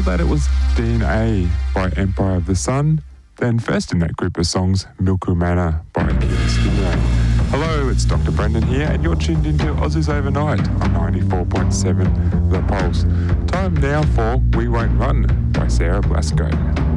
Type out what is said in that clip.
that, it was DNA by Empire of the Sun. Then first in that group of songs, Milku Mana by Kid Stimulate. Hello, it's Dr. Brendan here, and you're tuned into Aussies Overnight on 94.7 The Pulse. Time now for We Won't Run by Sarah Blasco.